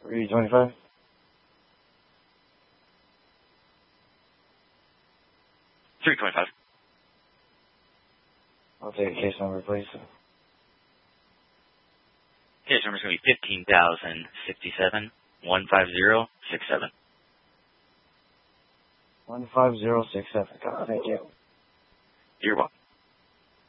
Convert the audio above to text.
325. $325. I'll take a case number, please. Case number is going to be 15,067 15067. 15067. God, thank you. You're welcome.